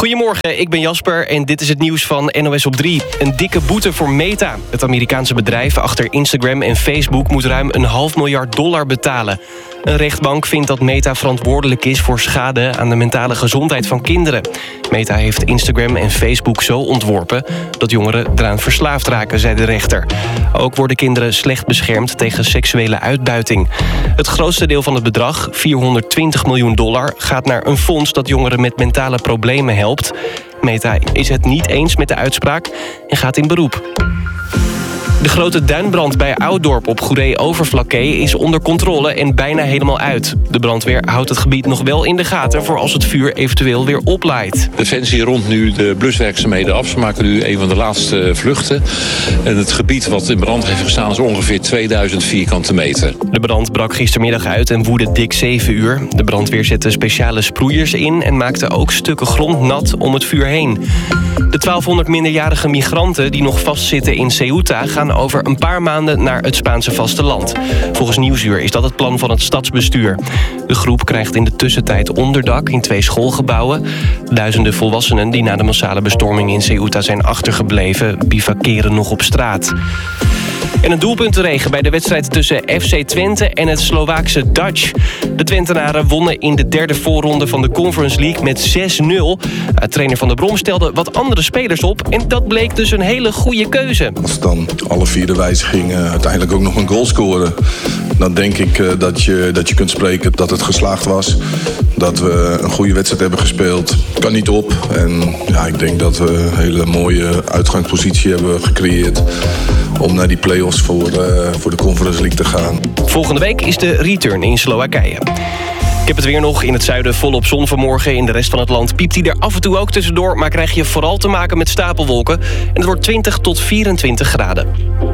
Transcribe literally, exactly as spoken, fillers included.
Goedemorgen, ik ben Jasper en dit is het nieuws van N O S op drie. Een dikke boete voor Meta. Het Amerikaanse bedrijf achter Instagram en Facebook moet ruim een half miljard dollar betalen. Een rechtbank vindt dat Meta verantwoordelijk is voor schade aan de mentale gezondheid van kinderen. Meta heeft Instagram en Facebook zo ontworpen dat jongeren eraan verslaafd raken, zei de rechter. Ook worden kinderen slecht beschermd tegen seksuele uitbuiting. Het grootste deel van het bedrag, vierhonderdtwintig miljoen dollar, gaat naar een fonds dat jongeren met mentale problemen helpt. Meta is het niet eens met de uitspraak en gaat in beroep. De grote duinbrand bij Ouddorp op Goeree-Overflakkee is onder controle en bijna helemaal uit. De brandweer houdt het gebied nog wel in de gaten voor als het vuur eventueel weer oplaait. Defensie rondt nu de bluswerkzaamheden af. Ze maken nu een van de laatste vluchten. En het gebied wat in brand heeft gestaan is ongeveer tweeduizend vierkante meter. De brand brak gistermiddag uit en woedde dik zeven uur. De brandweer zette speciale sproeiers in en maakte ook stukken grond nat om het vuur heen. De twaalfhonderd minderjarige migranten die nog vastzitten in Ceuta gaan over een paar maanden naar het Spaanse vasteland. Volgens Nieuwsuur is dat het plan van het stadsbestuur. De groep krijgt in de tussentijd onderdak in twee schoolgebouwen. Duizenden volwassenen die na de massale bestorming in Ceuta zijn achtergebleven bivakeren nog op straat. En een doelpuntenregen bij de wedstrijd tussen F C Twente en het Slovaakse Dutch. De Twentenaren wonnen in de derde voorronde van de Conference League met zes nul. Trainer Van der Brom stelde wat andere spelers op en dat bleek dus een hele goede keuze. Als dan alle vier de wijzigingen uiteindelijk ook nog een goal scoren, dan denk ik uh, dat, je, dat je kunt spreken dat het geslaagd was. Dat we een goede wedstrijd hebben gespeeld. Kan niet op. En ja, ik denk dat we een hele mooie uitgangspositie hebben gecreëerd om naar die play-offs voor, uh, voor de Conference League te gaan. Volgende week is de return in Slowakije. Ik heb het weer nog. In het zuiden volop zon vanmorgen. In de rest van het land piept hij er af en toe ook tussendoor, maar krijg je vooral te maken met stapelwolken. En het wordt twintig tot vierentwintig graden.